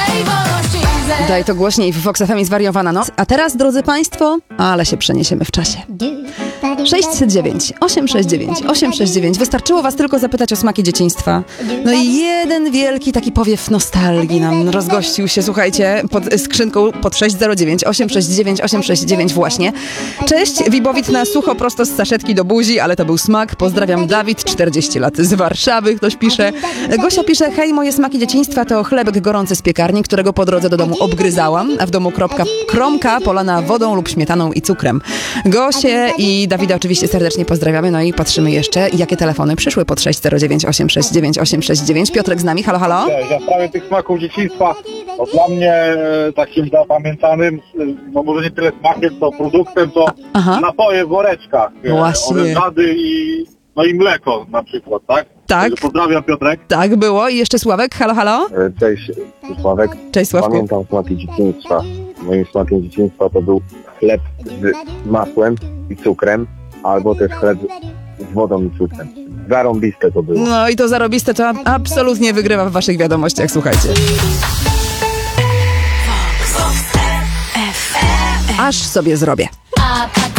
Daj to głośniej, w Vox FM jest zwariowana noc. A teraz, drodzy Państwo, ale się przeniesiemy w czasie. 609 869 869. Wystarczyło Was tylko zapytać o smaki dzieciństwa. No i jeden wielki taki powiew nostalgii nam rozgościł się, słuchajcie, pod skrzynką pod 609 869 869 właśnie. Cześć, Wibowit na sucho prosto z saszetki do buzi, ale to był smak. Pozdrawiam, Dawid, 40 lat z Warszawy, ktoś pisze. Gosia pisze, hej, moje smaki dzieciństwa to chlebek gorący z piekarni, którego po drodze do domu obgryzałam, a w domu kromka polana wodą lub śmietaną i cukrem. Gosię i Dawida oczywiście serdecznie pozdrawiamy, no i patrzymy jeszcze, jakie telefony przyszły pod 609 869 869. Piotrek z nami, halo, halo. Ja w sprawie tych smaków dzieciństwa, to dla mnie takim zapamiętanym, no może nie tyle smakiem, to produktem, to napoje w woreczkach. Właśnie. Orężady i mleko na przykład, tak? Tak. Pozdrawiam, Piotrek. Tak było i jeszcze Sławek, halo, halo. Cześć, Sławek. Cześć, Sławku. Pamiętam smaki dzieciństwa. Moim smakiem dzieciństwa to był chleb z masłem i cukrem, albo też chleb z wodą i cukrem. Zarąbiste to było. No i to zarobiste to absolutnie wygrywa w waszych wiadomościach, słuchajcie. Aż sobie zrobię.